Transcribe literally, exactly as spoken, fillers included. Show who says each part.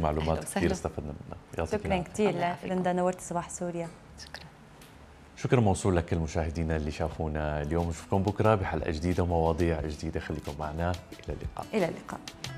Speaker 1: معلومات كثير استفدنا منها.
Speaker 2: شكرا كثير ليندا، نورت صباح سوريا.
Speaker 3: شكرا.
Speaker 1: شكرا موصول لكل مشاهدينا اللي شافونا اليوم. نشوفكم بكره بحلقه جديده ومواضيع جديده، خليكم معنا. الى اللقاء.
Speaker 2: الى اللقاء.